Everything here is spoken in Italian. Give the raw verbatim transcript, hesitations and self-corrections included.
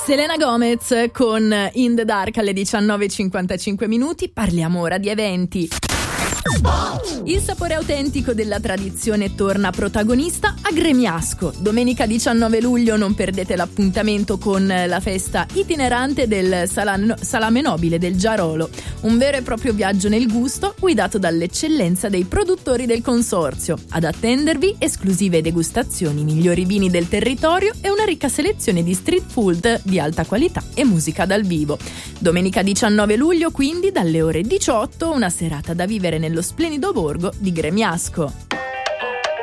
Selena Gomez con In the Dark alle diciannove e cinquantacinque minuti. Parliamo ora di eventi. Il sapore autentico della tradizione torna protagonista a Gremiasco. Domenica diciannove luglio non perdete l'appuntamento con la festa itinerante del salan- salame nobile del Giarolo. Un vero e proprio viaggio nel gusto guidato dall'eccellenza dei produttori del consorzio. Ad attendervi esclusive degustazioni, migliori vini del territorio e una ricca selezione di street food di alta qualità e musica dal vivo. Domenica diciannove luglio quindi dalle ore diciotto una serata da vivere nello splendido borgo di Gremiasco.